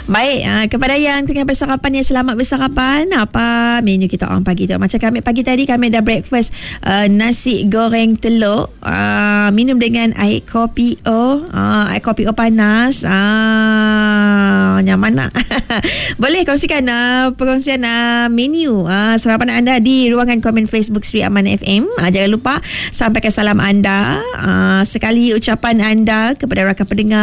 Baik, kepada yang tengah bersarapan, yang selamat bersarapan. Apa menu kita orang pagi tu? Macam kami pagi tadi, kami dah breakfast nasi goreng telur, minum dengan air kopi air kopi panas. Nyaman nak. Boleh kongsikan perkongsian menu sarapan anda di ruangan komen Facebook Sri Amanah FM. Jangan lupa sampaikan salam anda, sekali ucapan anda kepada rakan pendengar